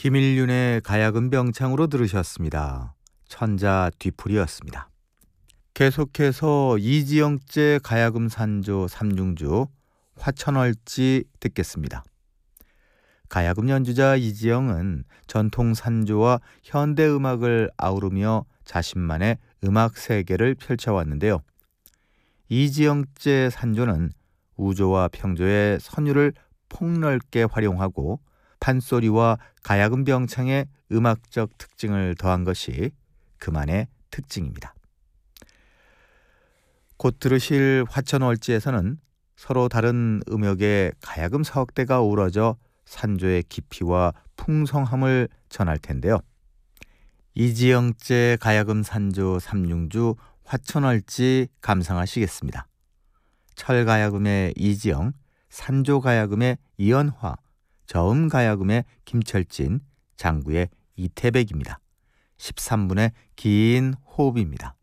김일륜의 가야금 병창으로 들으셨습니다. 천자 뒤풀이였습니다. 계속해서 이지영제 가야금 산조 삼중주 화천얼지 듣겠습니다. 가야금 연주자 이지영은 전통 산조와 현대 음악을 아우르며 자신만의 음악 세계를 펼쳐왔는데요. 이지영제 산조는 우조와 평조의 선율을 폭넓게 활용하고 판소리와 가야금 병창의 음악적 특징을 더한 것이 그만의 특징입니다. 곧 들으실 화천얼지에서는 서로 다른 음역의 가야금 사억대가 어우러져 산조의 깊이와 풍성함을 전할 텐데요. 이지영제 가야금 산조 삼중주 화천얼지 감상하시겠습니다. 철가야금의 이지영, 산조가야금의 이연화, 저음가야금의 김철진, 장구의 이태백입니다. 13분의 긴 호흡입니다.